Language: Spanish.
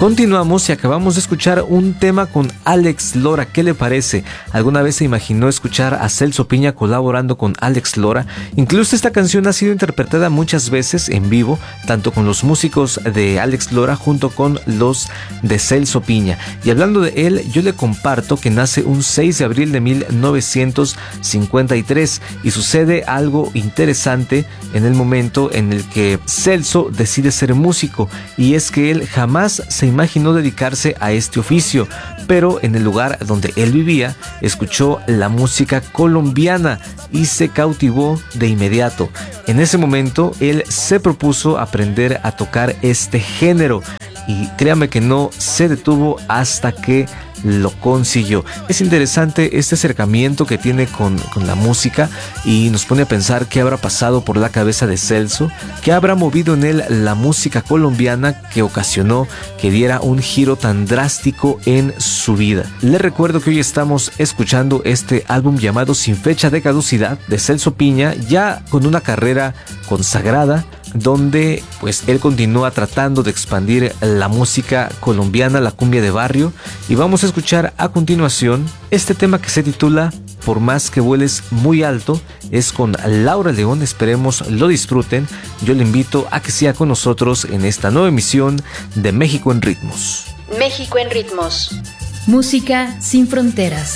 Continuamos y acabamos de escuchar un tema con Alex Lora. ¿Qué le parece? ¿Alguna vez se imaginó escuchar a Celso Piña colaborando con Alex Lora? Incluso esta canción ha sido interpretada muchas veces en vivo, tanto con los músicos de Alex Lora junto con los de Celso Piña. Y hablando de él, yo le comparto que nace un 6 de abril de 1953 y sucede algo interesante en el momento en el que Celso decide ser músico, y es que él jamás se imaginó dedicarse a este oficio, pero en el lugar donde él vivía escuchó la música colombiana y se cautivó de inmediato. En ese momento él se propuso aprender a tocar este género y créame que no se detuvo hasta que lo consiguió. Es interesante este acercamiento que tiene con la música y nos pone a pensar qué habrá pasado por la cabeza de Celso, qué habrá movido en él la música colombiana que ocasionó que diera un giro tan drástico en su vida. Les recuerdo que hoy estamos escuchando este álbum llamado Sin Fecha de Caducidad de Celso Piña, ya con una carrera consagrada, donde pues él continúa tratando de expandir la música colombiana, la cumbia de barrio, y vamos a escuchar a continuación este tema que se titula Por más que vueles muy alto. Es con Laura León, esperemos lo disfruten. Yo le invito a que siga con nosotros en esta nueva emisión de México en Ritmos. México en Ritmos. Música sin fronteras.